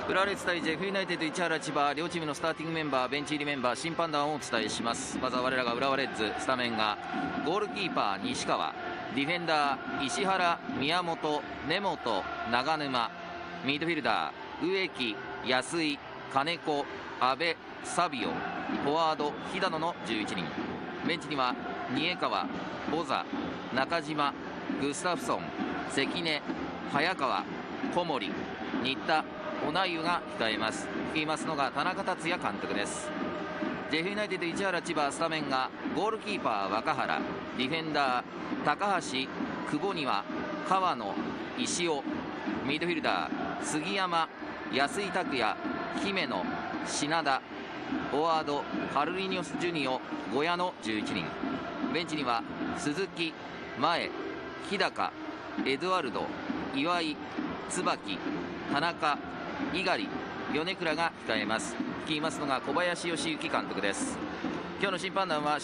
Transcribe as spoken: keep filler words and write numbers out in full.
浦和レッズ対ジェフユナイテッド市原千葉、両チームのスターティングメンバー、ベンチ入りメンバー、審判団をお伝えします。まずは我らが浦和レッズ、スタメンがゴールキーパー西川、ディフェンダー石原、宮本、根本、長沼、ミードフィルダー植木、安井、金子、阿部、サビオ、フォワード肥田野のじゅういちにん、ベンチには二重川、ボザ、中島、グスタフソン、関根、早川、小森、新田、小名湯が控えます。率いますのが田中達也監督です。ジェフユナイテッド市原千葉、スタメンがゴールキーパー若原、ディフェンダー高橋、久保庭、川野、石尾、ミードフィルダー杉山、安井拓也、姫野、品田、フォワードカルリニョス・ジュニオ、小屋のじゅういちにん、ベンチには鈴木、前、日高、エドワルド、岩井、椿、田中、猪狩、米倉が控えます。率いますのが小林義行監督です。今日の審判団は